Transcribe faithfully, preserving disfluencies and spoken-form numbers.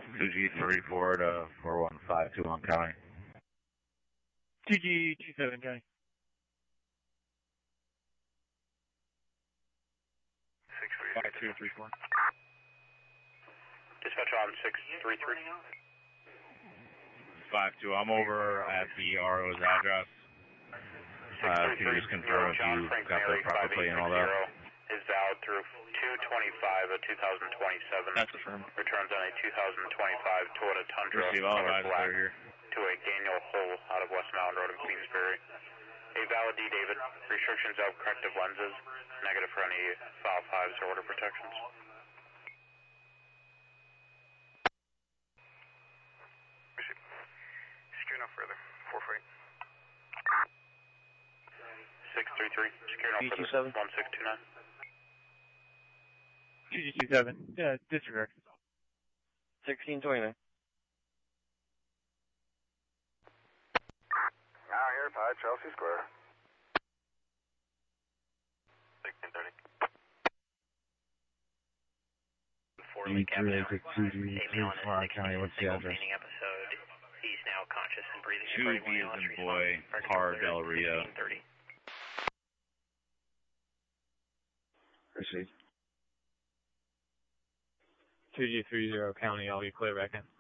two G three four to four one five two one County. two G two seven County. five two three four. Dispatch on six three three. five two, I'm over at the R O's address. Uh, can you just confirm if you got the proper plate and all that? Is valid through two twenty-five of two thousand twenty-seven. That's affirmed. Returns on a two thousand twenty-five Toyota Tundra. Receive all advisors that are here. To a Daniel Hull out of West Mountain Road in Queensbury. A valid D, David. Restrictions of corrective lenses. Negative for any file fives or order protections. Receive. Secure no further. four four eight. six three three. Secure no further. one six two nine. two G two seven. Yeah, disregard. sixteen twenty-nine. Now here, five Chelsea Square. sixteen thirty. E three eight two three four County, what's the address? Episode. He's now conscious and breathing. two B as in boy, Par Del Rio. Receive. two G three zero County, I'll be clear back in.